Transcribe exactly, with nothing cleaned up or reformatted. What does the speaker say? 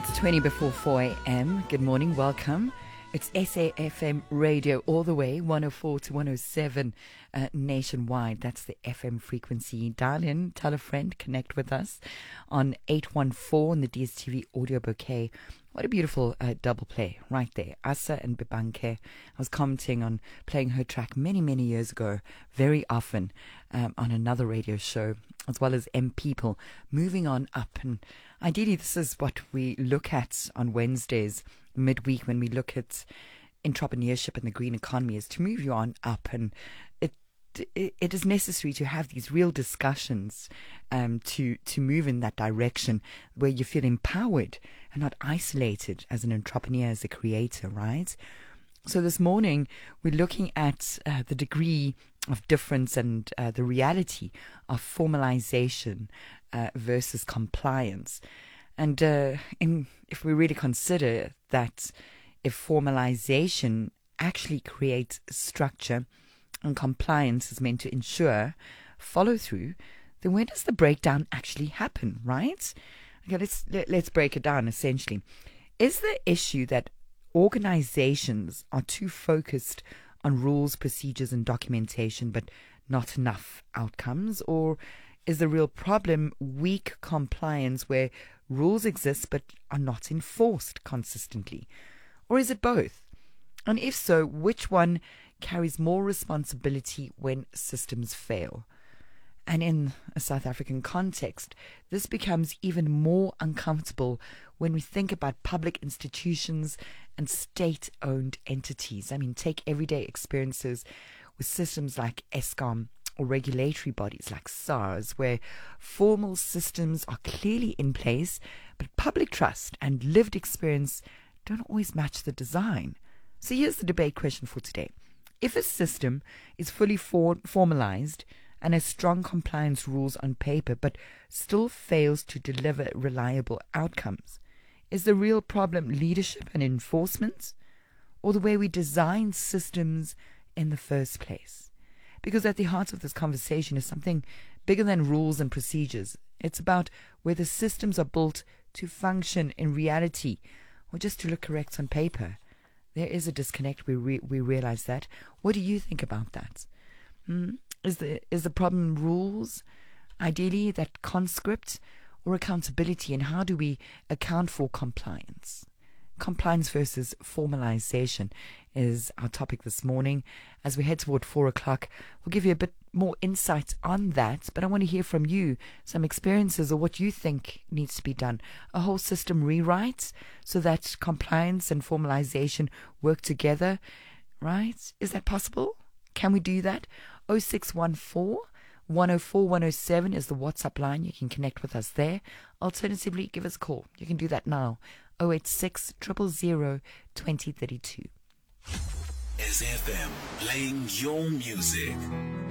It's twenty before four a.m. Good morning, welcome. It's S A F M radio all the way, one oh four to one oh seven uh, nationwide. That's the F M frequency. Dial in, tell a friend, connect with us on eight one four on the D S T V audio bouquet. What a beautiful uh, double play right there. Asa and Bibanke. I was commenting on playing her track many, many years ago, very often um, on another radio show, as well as M People, moving on up. And ideally, this is what we look at on Wednesdays, midweek, when we look at entrepreneurship and the green economy, is to move you on up. And it it, it is necessary to have these real discussions um, to, to move in that direction where you feel empowered and not isolated as an entrepreneur, as a creator, right? So this morning, we're looking at uh, the degree of difference and uh, the reality of formalization uh, versus compliance. And uh, in, if we really consider that if formalization actually creates structure and compliance is meant to ensure follow through, then where does the breakdown actually happen, right? Okay, let's let, let's break it down essentially. Is the issue that organizations are too focused on rules, procedures, and documentation, but not enough outcomes? Or is the real problem weak compliance where rules exist but are not enforced consistently? Or is it both? And if so, which one carries more responsibility when systems fail? And in a South African context, this becomes even more uncomfortable when we think about public institutions and state-owned entities. I mean, take everyday experiences with systems like Eskom or regulatory bodies like SARS, where formal systems are clearly in place, but public trust and lived experience don't always match the design. So here's the debate question for today. If a system is fully for- formalized and has strong compliance rules on paper, but still fails to deliver reliable outcomes, is the real problem leadership and enforcement, or the way we design systems in the first place? Because at the heart of this conversation is something bigger than rules and procedures. It's about whether systems are built to function in reality or just to look correct on paper. There is a disconnect. We re- we realize that. What do you think about that? Hmm? Is the is the problem rules, ideally, that conscript, or accountability? And how do we account for compliance? Compliance versus formalization is our topic this morning. As we head toward four o'clock, we'll give you a bit more insight on that. But I want to hear from you, some experiences or what you think needs to be done. A whole system rewrite so that compliance and formalization work together, right? Is that possible? Can we do that? oh six one four, one oh four, one oh seven is the WhatsApp line. You can connect with us there. Alternatively, give us a call. You can do that now. oh eight six, zero zero zero, two oh three two. S F M, playing your music.